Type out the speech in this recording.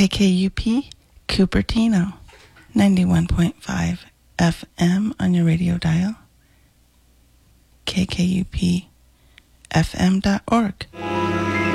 KKUP, Cupertino, 91.5 FM on your radio dial, kkupfm.org.